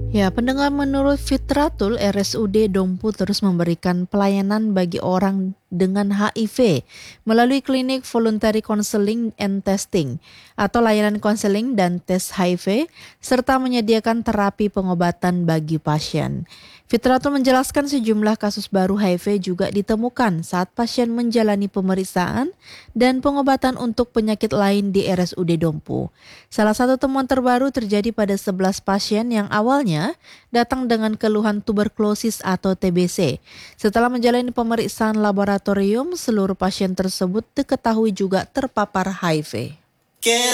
Ya, pendengar, menurut Fitratul, RSUD Dompu terus memberikan pelayanan bagi orang dengan HIV melalui klinik voluntary counseling and testing atau layanan konseling dan tes HIV serta menyediakan terapi pengobatan bagi pasien. Fitratul menjelaskan sejumlah kasus baru HIV juga ditemukan saat pasien menjalani pemeriksaan dan pengobatan untuk penyakit lain di RSUD Dompu. Salah satu temuan terbaru terjadi pada 11 pasien yang awalnya datang dengan keluhan tuberkulosis atau TBC. Setelah menjalani pemeriksaan laboratorium, seluruh pasien tersebut diketahui juga terpapar HIV.